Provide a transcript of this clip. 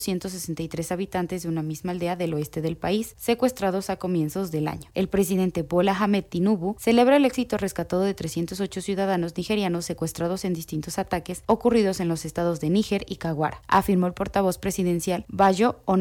163 habitantes de una misma aldea del oeste del país, secuestrados a comienzos del año. El presidente Bola Ahmed Tinubu celebra el éxito rescatado de 308 ciudadanos nigerianos secuestrados en distintos ataques ocurridos en los estados de Níger y Kagwara, afirmó el portavoz presidencial Bayo